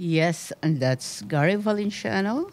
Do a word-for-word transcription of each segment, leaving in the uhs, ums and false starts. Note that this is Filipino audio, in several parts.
Yes, and that's Gary Valenciano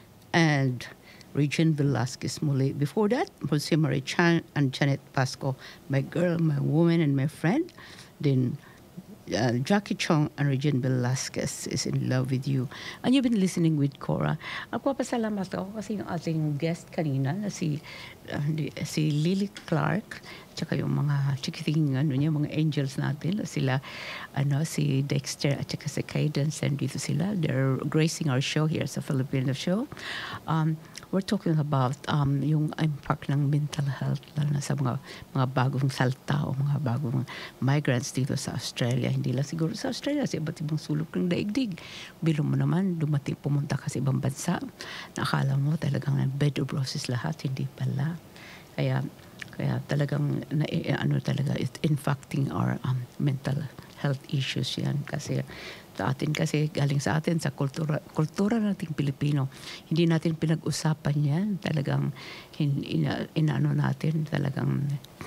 and Regine Velasquez muli. Before that, Jose Marie Chan and Janet Pasco, my girl, my woman, and my friend. Then uh, Jackie Chong and Regine Velasquez is in love with you. And you've been listening with Cora. Ako pasalamat ako kasi yung ating guest kanina na si uh, si Lily Clark, tsaka yung mga chikiting ano niya, mga angels natin, sila ano si Dexter at tsaka si Cadence, and dito sila. They're gracing our show here sa Filipino Show. Um, we're talking about um, yung impact ng mental health lalo na sa mga mga bagong salta o mga bagong migrants dito sa Australia. Hindi lang siguro sa Australia, sa iba't ibang sulok ng daigdig. Bilong mo naman, dumating pumunta ka sa ibang bansa, nakala mo talagang bed of roses lahat, hindi pala. Kaya kaya talagang na, ano talaga it's impacting our um, mental health issues yan kasi sa atin kasi galing sa atin sa kultura kultura nating Pilipino, hindi natin pinag-usapan yan talagang in, ina, inaano natin talagang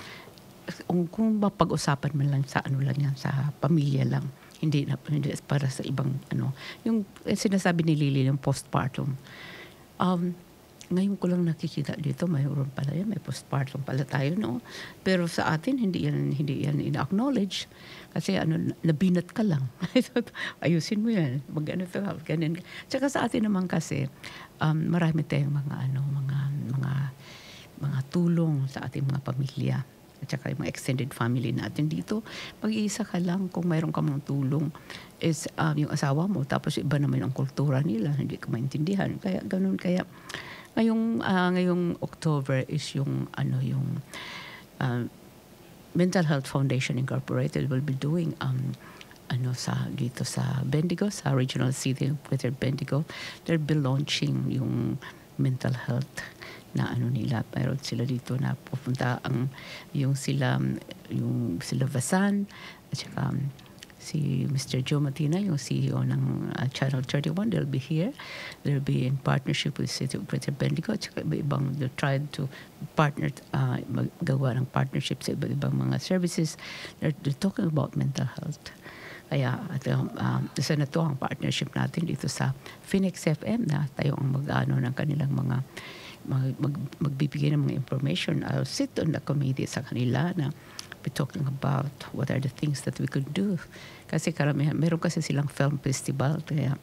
kung, kung mapag-usapan man lang sa ano lang yan sa pamilya lang, hindi na hindi para sa ibang ano yung eh, sinasabi ni Lily yung postpartum. um Ngayon ko lang nakikita dito, mayroon pala yan, may postpartum pala tayo, no? Pero sa atin, hindi yan, hindi yan ina-acknowledge. Kasi ano, nabinat ka lang. Ayusin mo yan. Mag-ano to, ganyan. Tsaka sa atin naman kasi, um, marami tayong mga, ano, mga, mga, mga tulong sa ating mga pamilya. At saka yung mga extended family natin dito. Pag-iisa ka lang, kung mayroon ka mong tulong, is um, yung asawa mo, tapos iba naman ang kultura nila, hindi ka maintindihan. Kaya ganun, kaya Ngayong uh, ngayong October is yung ano yung uh, Mental Health Foundation Incorporated will be doing um ano sa dito sa Bendigo, sa Regional City of Greater Bendigo. They'll be launching yung mental health na ano nila. Pero sila dito na pupunta ang yung sila yung sila Vasan at saka um, si Mister Joe Matina, yung C E O ng uh, Channel thirty-one, they'll be here. They'll be in partnership with City of Greater Bendigo. At saka iba-ibang, they're trying to partner, uh, magawa ng partnership sa iba-ibang mga services. They're, they're talking about mental health. Kaya, at, um, um, isa na to ang partnership natin dito sa Phoenix F M na tayo ang mag-ano ng kanilang mga mag, mag, magbibigay ng mga information. I'll sit on the committee sa kanila na be talking about what are the things that we could do. Kasi karamihan, meron kasi silang film festival, kaya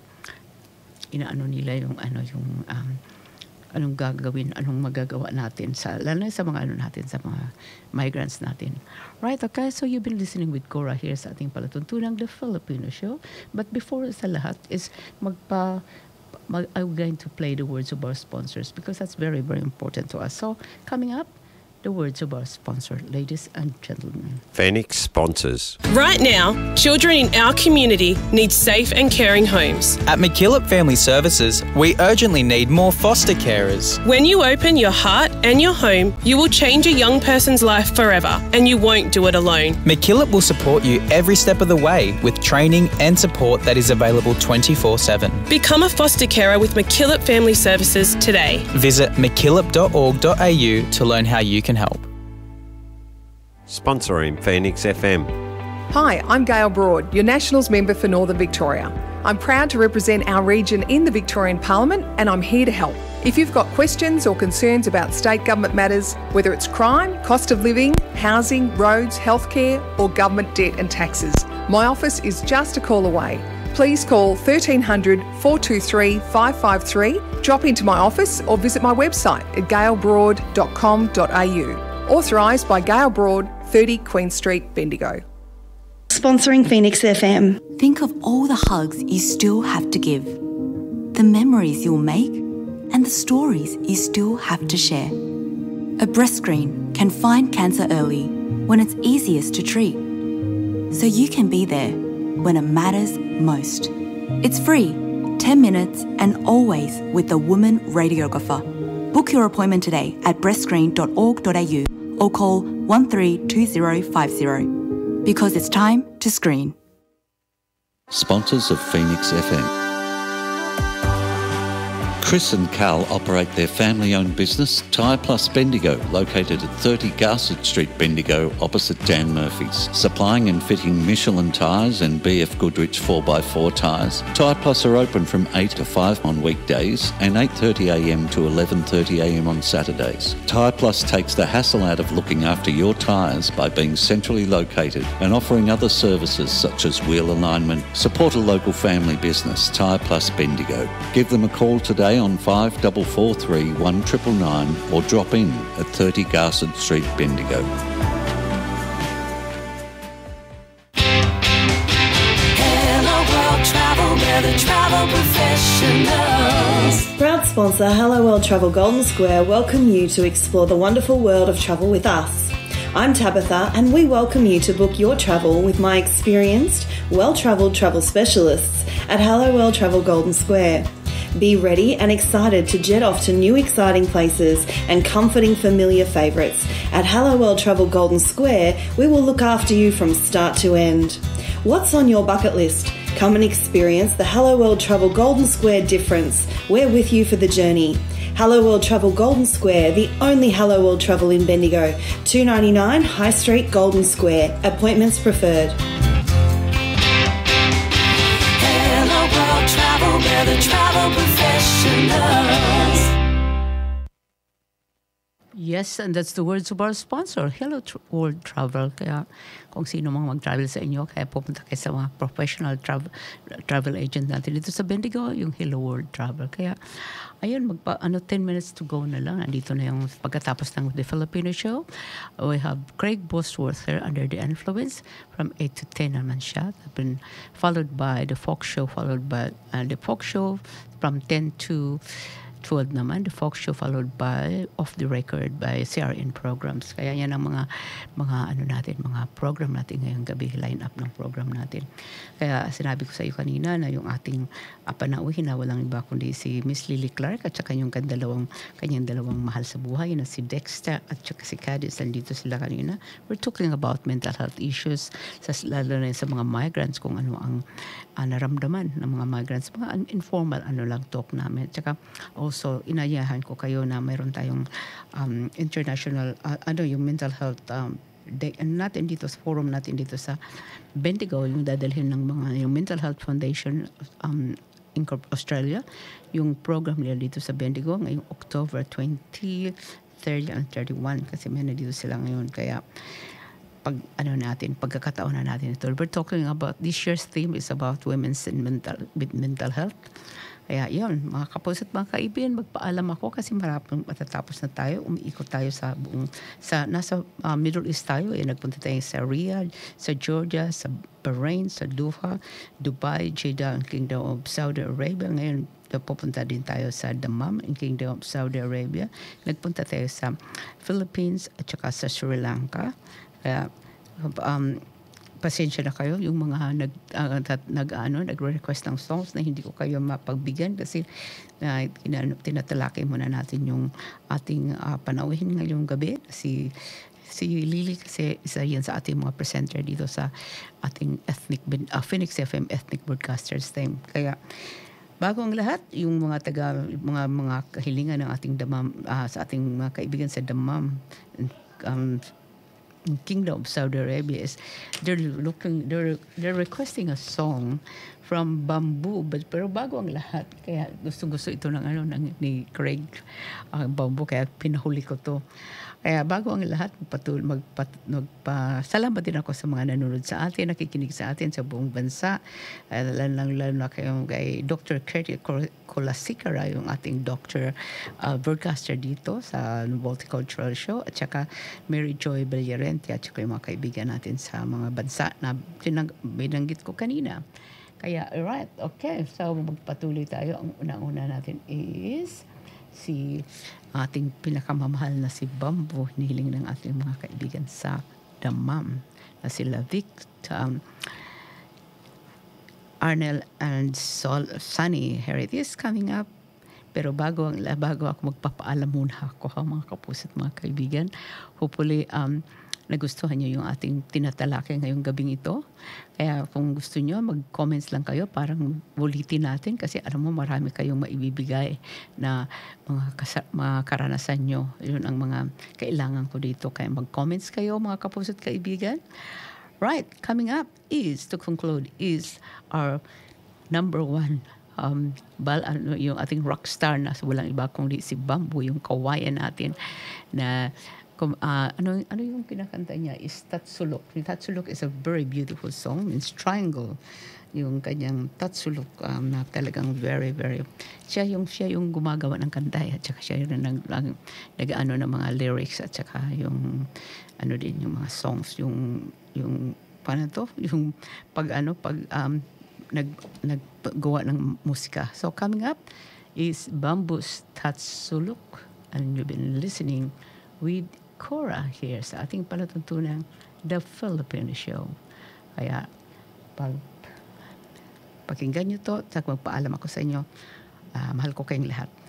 inaano nila yung ano yung um, anong gagawin, anong magagawa natin sa lalo sa mga ano natin sa mga migrants natin. Right, okay, so you've been listening with Cora here sa ating palatuntunang The Filipino Show. But before sa lahat is magpa mag, I'm going to play the words of our sponsors because that's very, very important to us. So coming up, the words of our sponsor, ladies and gentlemen. Phoenix sponsors. Right now, children in our community need safe and caring homes. At McKillop Family Services, we urgently need more foster carers. When you open your heart and your home, you will change a young person's life forever, and you won't do it alone. McKillop will support you every step of the way with training and support that is available twenty-four seven. Become a foster carer with McKillop Family Services today. Visit mckillop dot org dot a u to learn how you can help. Sponsoring Phoenix F M. Hi, I'm Gail Broad, your Nationals member for Northern Victoria. I'm proud to represent our region in the Victorian Parliament, and I'm here to help. If you've got questions or concerns about state government matters, whether it's crime, cost of living, housing, roads, healthcare, or government debt and taxes, my office is just a call away. Please call thirteen hundred, four two three, five five three, drop into my office or visit my website at gail broad dot com dot a u. Authorised by Gail Broad, thirty Queen Street, Bendigo. Sponsoring Phoenix F M. Think of all the hugs you still have to give, the memories you'll make, and the stories you still have to share. A breast screen can find cancer early when it's easiest to treat, so you can be there when it matters most. It's free, ten minutes, and always with the woman radiographer. Book your appointment today at breast screen dot org dot a u or call one three two zero five zero because it's time to screen. Sponsors of Phoenix F M. Chris and Carl operate their family-owned business, Tyre Plus Bendigo, located at thirty Garsett Street, Bendigo, opposite Dan Murphy's. Supplying and fitting Michelin tyres and B F Goodrich four by four tyres, Tyre Plus are open from eight to five on weekdays and eight thirty a m to eleven thirty a m on Saturdays. Tyre Plus takes the hassle out of looking after your tyres by being centrally located and offering other services such as wheel alignment. Support a local family business, Tyre Plus Bendigo. Give them a call today on five four four three, one nine nine nine or drop in at thirty Garsett Street, Bendigo. Hello World Travel, we're the travel professionals. Proud sponsor Hello World Travel Golden Square welcome you to explore the wonderful world of travel with us. I'm Tabitha and we welcome you to book your travel with my experienced, well-travelled travel specialists at Hello World Travel Golden Square. Be ready and excited to jet off to new exciting places and comforting familiar favourites. At Hello World Travel Golden Square, we will look after you from start to end. What's on your bucket list? Come and experience the Hello World Travel Golden Square difference. We're with you for the journey. Hello World Travel Golden Square, the only Hello World Travel in Bendigo. two ninety-nine High Street, Golden Square. Appointments preferred. Hello World Travel, we're the travel professionals. Yes, and that's the words of our sponsor, Hello Tr- World Travel. Kaya kung sino mang mag-travel sa inyo, kaya pupunta kayo sa mga professional travel travel agent natin dito sa Bendigo, yung Hello World Travel. Kaya, ayun, magpa, ano, ten minutes to go na lang. Nandito na yung pagkatapos ng The Filipino Show. We have Craig Bosworth here, Under the Influence, from eight to ten naman siya. Been followed by The Folk Show, followed by uh, The Folk Show from ten to twelve naman, The Folk Show, followed by Off the Record by C R N Programs. Kaya yan ang mga mga ano natin, mga program natin ngayong gabi, line up ng program natin. Kaya sinabi ko sa iyo kanina na yung ating uh, panauhin na walang iba kundi si Miss Lily Clark at saka yung kandalawang, kanyang dalawang mahal sa buhay na si Dexter at saka si Cadiz. Nandito sila kanina. We're talking about mental health issues, sa, lalo na sa mga migrants, kung ano ang uh, naramdaman ng mga migrants, mga informal ano lang talk namin. At saka also, inayahan ko kayo na mayroon tayong um, international, uh, ano, yung mental health um, day, ano natin dito, sa forum natin dito sa Bendigo, yung dadalhin ng mga, yung Mental Health Foundation um, in Australia, yung program nila dito sa Bendigo, ngayong October twenty, thirty, and thirty-one, kasi may na dito sila ngayon. Kaya, pag ano natin, pagkakataon na natin ito. We're talking about, this year's theme is about women's and mental, mental health. Kaya yun, mga kapos at mga kaibigan, magpaalam ako kasi marapang matatapos na tayo. Umiikot tayo sa buong, sa, nasa uh, Middle East tayo. Eh, nagpunta tayo sa Riyadh, sa Georgia, sa Bahrain, sa Doha, Dubai, Jeddah, Kingdom of Saudi Arabia. Ngayon, pupunta din tayo sa Dammam, in Kingdom of Saudi Arabia. Nagpunta tayo sa Philippines at saka sa Sri Lanka. Kaya, um, pasensya na kayo yung mga nag uh, nag ano nagre-request ng songs na hindi ko kayo mapagbigyan kasi uh, tinatalakay muna natin yung ating uh, panauhin ngayong gabi. Si si Lily kasi isa yan sa ating mga presenter dito sa ating ethnic uh, Phoenix F M Ethnic Broadcasters Team. Kaya bago ang lahat, yung mga taga mga mga kahilingan ng ating Dammam uh, sa ating mga kaibigan sa Dammam, um, Kingdom of Saudi Arabia, is they're looking they're they're requesting a song from Bamboo, but pero bago ang lahat, kaya gusto-gusto ito ng ano ng ni Craig uh, Bamboo, kaya pinahuli ko to. Kaya bago ang lahat, magpatul magpat magpasalamat din ako sa mga nanonood sa atin, nakikinig sa atin sa buong bansa. Uh, lalo lalo na kayong kay Doctor Curtis Colasikara, yung ating doctor uh, broadcaster dito sa Multicultural Show, at saka Mary Joy Bellarente, at saka yung mga kaibigan natin sa mga bansa na binanggit ko kanina. Kaya, alright, okay. So, magpatuloy tayo. Ang unang-una natin is si ating pinakamamahal na si Bamboo, hinihiling ng ating mga kaibigan sa Dammam, na sila Vic, um, Arnel, and Sol, Sunny. Here it is coming up. Pero bago, ang, bago ako magpapaalam muna ako, ha, mga kapuso at mga kaibigan, hopefully, um, nagustuhan nyo yung ating tinatalakay ngayong gabing ito. Kaya kung gusto nyo, mag-comments lang kayo, parang ulitin natin kasi alam mo marami kayong maibibigay na mga, kasa- mga karanasan nyo. Yun ang mga kailangan ko dito. Kaya mag-comments kayo mga kapuso't kaibigan. Right, coming up is, to conclude, is our number one Um, bal, ano, yung ating rockstar na walang iba kundi si Bamboo, yung kawayan natin na kum, uh, ano, ano yung kinakanta niya is Tatsulok. Tatsulok is a very beautiful song, means triangle. Yung kanyang Tatsulok um, na talagang very, very, siya yung, siya yung gumagawa ng kanta at saka siya yung nag, nag, nag-ano ng mga lyrics at saka yung ano din, yung mga songs, yung, yung, paano to? Yung pag ano, pag, um, nag naggawa ng musika. So coming up is Bamboo's Tatsulok, and you've been listening with Cora here sa ating palatuntunang The Filipino Show. Kaya pag pakinggan nyo to, at magpaalam ako sa inyo, uh, mahal ko kayong lahat.